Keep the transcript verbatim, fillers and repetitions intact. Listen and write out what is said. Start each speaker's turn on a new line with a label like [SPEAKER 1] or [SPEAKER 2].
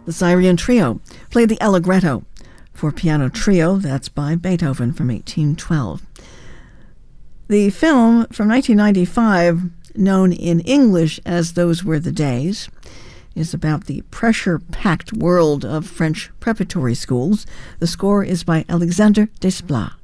[SPEAKER 1] The Styrian Trio played the Allegretto for piano trio. That's by Beethoven from eighteen twelve. The film from nineteen ninety-five, known in English as Those Were the Days, is about the pressure-packed world of French preparatory schools. The score is by Alexandre Desplat.